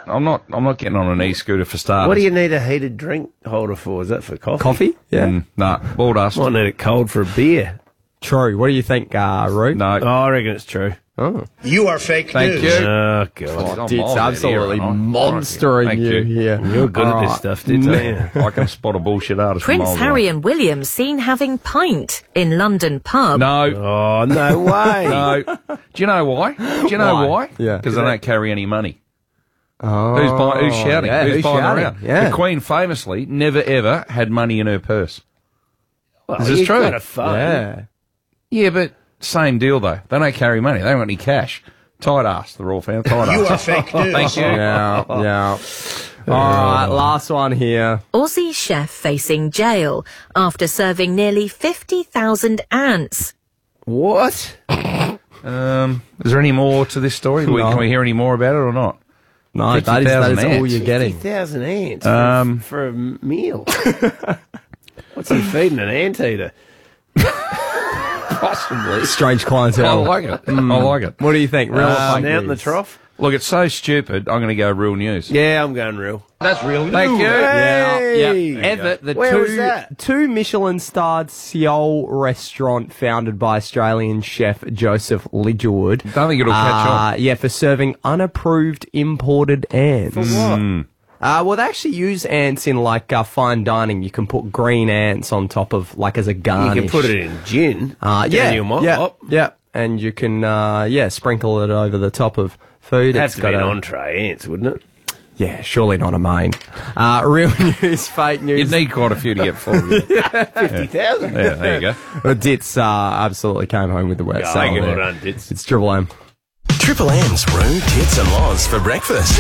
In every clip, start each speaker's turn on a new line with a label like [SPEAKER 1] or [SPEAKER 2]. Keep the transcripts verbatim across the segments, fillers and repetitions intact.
[SPEAKER 1] I'm not. I'm not getting on an e-scooter for starters.
[SPEAKER 2] What do you need a heated drink holder for? Is that for coffee?
[SPEAKER 3] Coffee? Yeah.
[SPEAKER 1] Mm, nah, ball dust.
[SPEAKER 2] Might need it cold for a beer.
[SPEAKER 3] True. What do you think, uh, Roo?
[SPEAKER 1] No.
[SPEAKER 2] Oh, I reckon it's true.
[SPEAKER 3] Oh.
[SPEAKER 4] You are fake
[SPEAKER 1] Thank
[SPEAKER 4] news.
[SPEAKER 1] you.
[SPEAKER 2] Oh, God.
[SPEAKER 1] I'm
[SPEAKER 3] Dit's
[SPEAKER 1] mild out
[SPEAKER 3] absolutely
[SPEAKER 1] here, aren't I?
[SPEAKER 3] monstering
[SPEAKER 1] Thank
[SPEAKER 3] you
[SPEAKER 1] you.
[SPEAKER 3] here.
[SPEAKER 2] You're good
[SPEAKER 3] All
[SPEAKER 2] at this
[SPEAKER 3] right.
[SPEAKER 2] stuff, Ditz, aren't you?
[SPEAKER 1] I can spot a bullshit artist. from
[SPEAKER 5] Prince
[SPEAKER 1] miles
[SPEAKER 5] Harry
[SPEAKER 1] away.
[SPEAKER 5] and William seen having pint in London pub.
[SPEAKER 1] No.
[SPEAKER 2] Oh, no way.
[SPEAKER 1] No. Do you know why? Do you know
[SPEAKER 3] Why?
[SPEAKER 1] why?
[SPEAKER 3] Yeah.
[SPEAKER 1] Because they don't carry any money.
[SPEAKER 3] Oh.
[SPEAKER 1] Who's buying? Who's shouting?
[SPEAKER 3] Yeah,
[SPEAKER 1] who's,
[SPEAKER 3] who's
[SPEAKER 1] buying
[SPEAKER 3] shouting?
[SPEAKER 1] around?
[SPEAKER 3] Yeah.
[SPEAKER 1] The Queen famously never ever had money in her purse.
[SPEAKER 2] Well,
[SPEAKER 1] Is this
[SPEAKER 2] you've
[SPEAKER 1] true?
[SPEAKER 2] got a phone.
[SPEAKER 3] Yeah.
[SPEAKER 1] Yeah, but same deal though. They don't carry money. They don't got any cash. Tight ass, the Royal family. Tight
[SPEAKER 4] You are
[SPEAKER 1] ass.
[SPEAKER 4] fake news.
[SPEAKER 1] Thank you.
[SPEAKER 3] Yeah, yeah. All right, last one here.
[SPEAKER 5] Aussie chef facing jail after serving nearly fifty thousand ants.
[SPEAKER 2] What?
[SPEAKER 1] Um, is there any more to this story? We-
[SPEAKER 3] No.
[SPEAKER 1] Can we hear any more about it or not?
[SPEAKER 3] No, that is, that
[SPEAKER 1] fifty thousand
[SPEAKER 3] is all
[SPEAKER 1] ants.
[SPEAKER 3] you're getting.
[SPEAKER 2] fifty thousand ants for,
[SPEAKER 1] Um,
[SPEAKER 2] for a meal. What's he feeding an anteater? Possibly.
[SPEAKER 3] Strange
[SPEAKER 1] I
[SPEAKER 3] clientele.
[SPEAKER 1] like it. I like it.
[SPEAKER 3] What do you think? Real or
[SPEAKER 2] Uh,
[SPEAKER 3] fake
[SPEAKER 2] out in the
[SPEAKER 3] news?
[SPEAKER 2] trough?
[SPEAKER 1] Look, it's so stupid. I'm going to go real news.
[SPEAKER 2] Yeah, I'm going real.
[SPEAKER 4] That's real news.
[SPEAKER 1] Thank you.
[SPEAKER 3] Yeah,
[SPEAKER 2] Hey!
[SPEAKER 3] yeah. Ever, the
[SPEAKER 2] Where
[SPEAKER 3] two,
[SPEAKER 2] was that?
[SPEAKER 3] two Michelin-starred Seoul restaurant founded by Australian chef Joseph Lidgerwood.
[SPEAKER 1] Don't think it'll catch on.
[SPEAKER 3] Uh, yeah, for serving unapproved imported ants.
[SPEAKER 2] For what?
[SPEAKER 3] Uh, well, they actually use ants in, like, uh, fine dining. You can put green ants on top of, like, as a garnish.
[SPEAKER 2] You can put it in gin.
[SPEAKER 3] Uh, yeah,
[SPEAKER 2] Daniel Mott.
[SPEAKER 3] yeah,
[SPEAKER 2] Mop.
[SPEAKER 3] yeah. And you can, uh, yeah, sprinkle it over the top of food.
[SPEAKER 2] It'd have
[SPEAKER 3] It's
[SPEAKER 2] to be an
[SPEAKER 3] a-
[SPEAKER 2] entree ants, wouldn't it?
[SPEAKER 3] Yeah, surely not a main. Uh, real news, fake news.
[SPEAKER 1] You'd need quite a few to get full. yeah,
[SPEAKER 2] fifty thousand.
[SPEAKER 1] there you go.
[SPEAKER 3] Well, Ditz uh, absolutely came home with the wet
[SPEAKER 2] Oh,
[SPEAKER 3] sale
[SPEAKER 2] well
[SPEAKER 3] there.
[SPEAKER 2] done, Ditz.
[SPEAKER 3] It's Triple M.
[SPEAKER 6] Triple M's Roo, Tits and Loz for breakfast.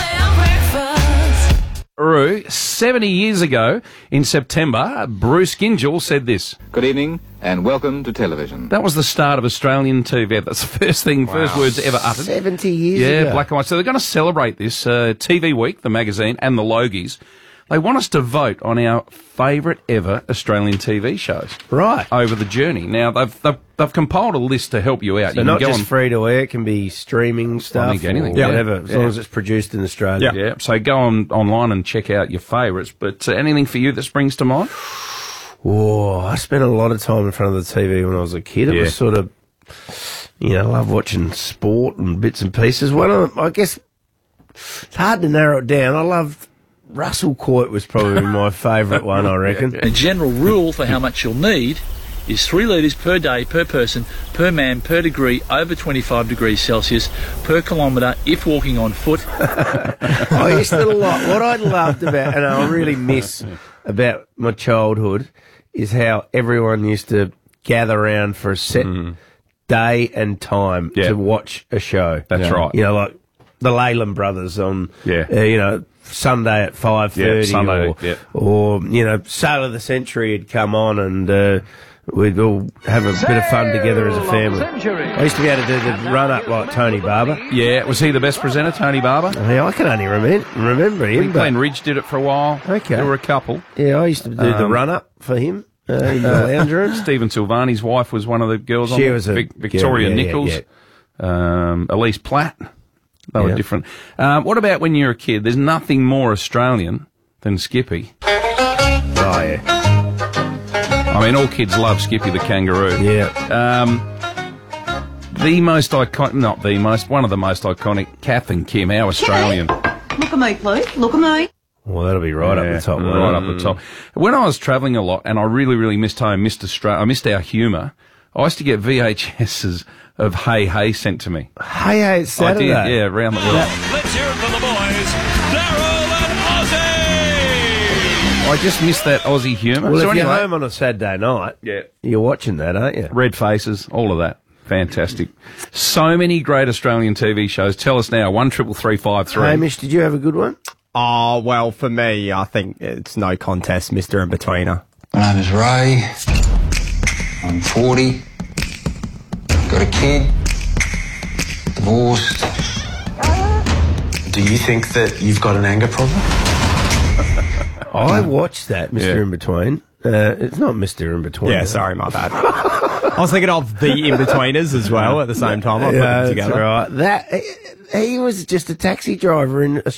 [SPEAKER 1] Roo, seventy years ago in September, Bruce Gyngell said this.
[SPEAKER 7] Good evening and welcome to television.
[SPEAKER 1] That was the start of Australian T V. That's the first thing, first words ever uttered.
[SPEAKER 2] seventy years
[SPEAKER 1] Yeah,
[SPEAKER 2] ago.
[SPEAKER 1] black and white. So they're going to celebrate this, uh, T V Week, the magazine, and the Logies. They want us to vote on our favourite ever Australian T V shows.
[SPEAKER 2] Right.
[SPEAKER 1] Over the journey. Now, they've, they've, they've compiled a list to help you out.
[SPEAKER 2] So
[SPEAKER 1] you
[SPEAKER 2] not
[SPEAKER 1] can go
[SPEAKER 2] just
[SPEAKER 1] on,
[SPEAKER 2] free to air, it can be streaming stuff
[SPEAKER 1] think anything.
[SPEAKER 2] or
[SPEAKER 1] Yeah.
[SPEAKER 2] whatever, as
[SPEAKER 1] Yeah.
[SPEAKER 2] long as it's produced in Australia.
[SPEAKER 1] Yeah, so go on online and check out your favourites. But uh, anything for you that springs to mind?
[SPEAKER 2] Oh, I spent a lot of time in front of the T V when I was a kid. It
[SPEAKER 1] Yeah.
[SPEAKER 2] was sort of, you know, I love watching sport and bits and pieces. One of them, I guess, it's hard to narrow it down. I loved Russell Coit was probably my favourite one, I reckon.
[SPEAKER 8] A general rule for how much you'll need is three litres per day per person, per man, per degree over twenty-five degrees Celsius, per kilometre if walking on foot.
[SPEAKER 2] I used to like, what I loved about, and I really miss about my childhood, is how everyone used to gather around for a set day and time
[SPEAKER 1] Yeah.
[SPEAKER 2] to watch a show.
[SPEAKER 1] That's
[SPEAKER 2] Yeah.
[SPEAKER 1] right.
[SPEAKER 2] You know, like the Leyland Brothers on,
[SPEAKER 1] Yeah.
[SPEAKER 2] uh, you know, Sunday at five thirty,
[SPEAKER 1] Yeah, Sunday,
[SPEAKER 2] or,
[SPEAKER 1] yeah.
[SPEAKER 2] or, you know, Sale of the Century had come on and uh, we'd all have a bit of fun together as a family. I used to be able to do the run-up like Tony Barber.
[SPEAKER 1] Yeah, was he the best presenter, Tony Barber?
[SPEAKER 2] Yeah, I can only remember, remember
[SPEAKER 1] I
[SPEAKER 2] him.
[SPEAKER 1] think
[SPEAKER 2] but-
[SPEAKER 1] Glenn Ridge did it for a while.
[SPEAKER 2] Okay.
[SPEAKER 1] There were a couple.
[SPEAKER 2] Yeah, I used to do the
[SPEAKER 1] Um,
[SPEAKER 2] run-up for him uh, in the lounge room.
[SPEAKER 1] Stephen Silvani's wife was one of the girls on
[SPEAKER 2] She
[SPEAKER 1] there.
[SPEAKER 2] was a
[SPEAKER 1] Vic- Victoria
[SPEAKER 2] girl, yeah,
[SPEAKER 1] Nichols,
[SPEAKER 2] yeah,
[SPEAKER 1] Um, Elise Platt. They were
[SPEAKER 2] Yeah.
[SPEAKER 1] different. Um, what about when you're a kid? There's nothing more Australian than Skippy.
[SPEAKER 2] Oh, yeah.
[SPEAKER 1] I mean, all kids love Skippy the kangaroo.
[SPEAKER 2] Yeah.
[SPEAKER 1] Um, the most iconic, not the most, one of the most iconic, Kath and Kim, our Australian.
[SPEAKER 9] Look at me, please. Look at me.
[SPEAKER 2] Well, that'll be right
[SPEAKER 1] Yeah,
[SPEAKER 2] up the top. won't
[SPEAKER 1] Right
[SPEAKER 2] it?
[SPEAKER 1] up the top. When I was travelling a lot, and I really, really missed home, missed Australia, I missed our humour, I used to get V H S's of Hey Hey sent to me.
[SPEAKER 2] Hey, hey, it's Saturday.
[SPEAKER 1] I did, yeah, around the world.
[SPEAKER 10] Let's hear it for the boys, Daryl and Ozzy!
[SPEAKER 1] I just missed that Aussie humour.
[SPEAKER 2] Well,
[SPEAKER 1] So
[SPEAKER 2] if you're
[SPEAKER 1] anyway,
[SPEAKER 2] home on a Saturday night,
[SPEAKER 1] yeah.
[SPEAKER 2] you're watching that, aren't you?
[SPEAKER 1] Red faces, all of that. Fantastic. So many great Australian T V shows. Tell us now, one triple three five three.
[SPEAKER 2] Hamish, did you have a good one?
[SPEAKER 3] Oh, well, for me, I think it's no contest, Mister In-Betweener.
[SPEAKER 11] My name is Ray. I'm forty. Got a kid. Divorced.
[SPEAKER 6] Do you think that you've got an anger problem?
[SPEAKER 2] I watched that, Mister
[SPEAKER 1] Yeah.
[SPEAKER 2] In Between. Uh, it's not Mister In Between.
[SPEAKER 3] Yeah, sorry, my bad. I was thinking of the In-Betweeners as well at the same time. I put
[SPEAKER 2] Yeah,
[SPEAKER 3] them
[SPEAKER 2] that's
[SPEAKER 3] together.
[SPEAKER 2] right. That he, he was just a taxi driver in